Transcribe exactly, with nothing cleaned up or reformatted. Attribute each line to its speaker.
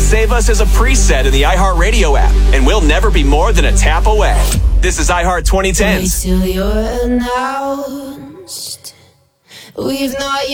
Speaker 1: save us as a preset in the iHeartRadio app, and we'll never be more than a tap away. This is iHeart twenty tens.
Speaker 2: Wait till you're announced. We've not yet